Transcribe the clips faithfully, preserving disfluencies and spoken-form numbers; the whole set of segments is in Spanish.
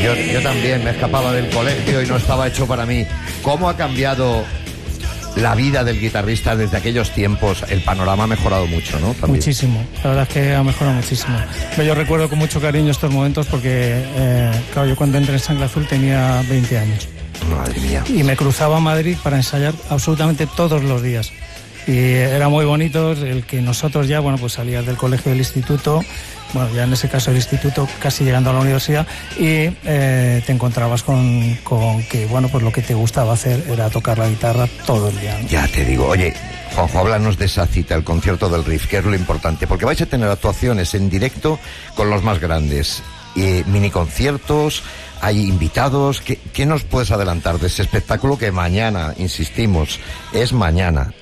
Yo, yo también me escapaba del colegio y no estaba hecho para mí. ¿Cómo ha cambiado la vida del guitarrista desde aquellos tiempos? El panorama ha mejorado mucho, ¿no? También. Muchísimo, la verdad es que ha mejorado muchísimo. Pero yo recuerdo con mucho cariño estos momentos porque, eh, claro, yo cuando entré en Sangre Azul tenía veinte años. Madre mía. Y me cruzaba a Madrid para ensayar absolutamente todos los días. Y era muy bonito el que nosotros ya, bueno, pues salías del colegio, del instituto, bueno, ya en ese caso el instituto, casi llegando a la universidad, y eh, te encontrabas con, con que, bueno, pues lo que te gustaba hacer era tocar la guitarra todo el día, ¿no? Ya te digo, oye, Juanjo, háblanos de esa cita, el concierto del Riff, que es lo importante, porque vais a tener actuaciones en directo con los más grandes, y mini conciertos, hay invitados. ¿Qué, qué nos puedes adelantar de ese espectáculo que mañana, insistimos, es mañana?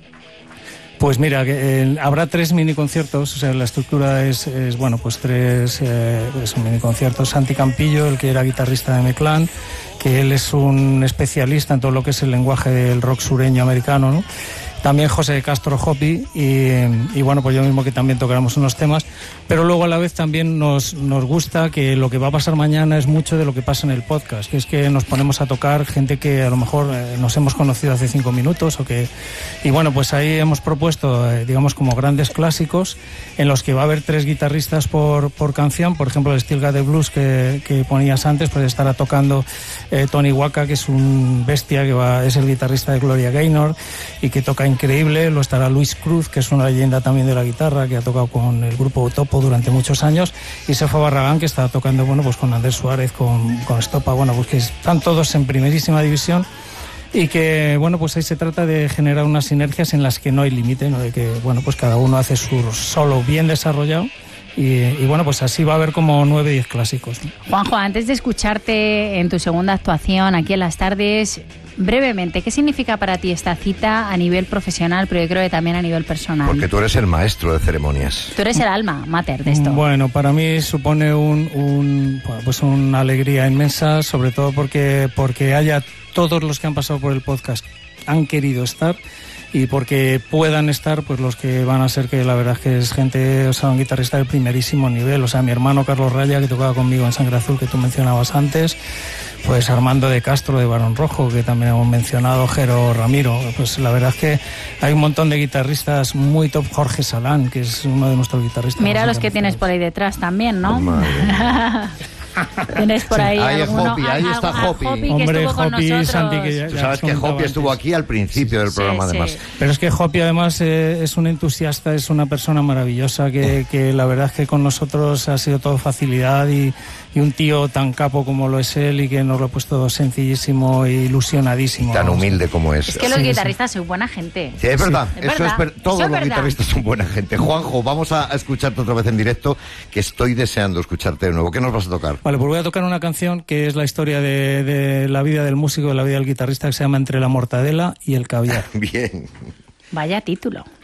Pues mira, eh, habrá tres mini conciertos, o sea, la estructura es, es bueno, pues tres eh, pues mini conciertos. Santi Campillo, el que era guitarrista de M-Clan, que él es un especialista en todo lo que es el lenguaje del rock sureño americano, ¿no? También José de Castro Hopi y, y bueno, pues yo mismo que también tocáramos unos temas, pero luego a la vez también nos, nos gusta que lo que va a pasar mañana es mucho de lo que pasa en el podcast, que es que nos ponemos a tocar gente que a lo mejor eh, nos hemos conocido hace cinco minutos o que... Y bueno, pues ahí hemos propuesto, eh, digamos, como grandes clásicos en los que va a haber tres guitarristas por, por canción. Por ejemplo, el Still Got the Blues que, que ponías antes, pues estará tocando eh, Tony Waka, que es un bestia, que va, es el guitarrista de Gloria Gaynor y que toca increíble. Lo estará Luis Cruz, que es una leyenda también de la guitarra, que ha tocado con el grupo Topo durante muchos años, y Sefa Barragán, que está tocando, bueno, pues con Andrés Suárez, con, con Estopa, bueno, pues que están todos en primerísima división, y que, bueno, pues ahí se trata de generar unas sinergias en las que no hay límite, ¿no? De que, bueno, pues cada uno hace su solo bien desarrollado. Y, y bueno, pues así va a haber como nueve, diez clásicos, ¿no? Juanjo, antes de escucharte en tu segunda actuación aquí en Las Tardes, brevemente, ¿qué significa para ti esta cita a nivel profesional, pero yo creo que también a nivel personal? Porque tú eres el maestro de ceremonias. Tú eres el alma mater de esto. Bueno, para mí supone un, un, pues una alegría inmensa, sobre todo porque, porque haya todos los que han pasado por el podcast han querido estar, y porque puedan estar pues los que van a ser, que la verdad es que es gente, o sea, un guitarrista de primerísimo nivel. O sea, mi hermano Carlos Raya, que tocaba conmigo en Sangre Azul, que tú mencionabas antes, pues Armando de Castro de Barón Rojo, que también hemos mencionado, Jero Ramiro. Pues la verdad es que hay un montón de guitarristas muy top. Jorge Salán, que es uno de nuestros guitarristas. Mira los que tienes por ahí detrás también, ¿no? Tienes por ahí, ahí alguno, Hopi, ahí está a, a Hopi. Hopi, que Hombre, estuvo con Hopi, nosotros. Santi, que ya, Tú ya sabes que Hopi estuvo antes. aquí al principio del Sí, programa, sí. además. Pero es que Hopi además eh, es un entusiasta, es una persona maravillosa que, que la verdad es que con nosotros ha sido todo facilidad, y, y un tío tan capo como lo es él, y que nos lo ha puesto sencillísimo e ilusionadísimo. Tan vamos. humilde como es. Es que los Sí, guitarristas son buena gente. Sí, es verdad, Es eso verdad, es ver- todos eso es los verdad. guitarristas son buena gente. Juanjo, vamos a, a escucharte otra vez en directo, que estoy deseando escucharte de nuevo. ¿Qué nos vas a tocar? Vale, pues voy a tocar una canción que es la historia de, de la vida del músico, de la vida del guitarrista, que se llama Entre la mortadela y el caviar. Bien. Vaya título.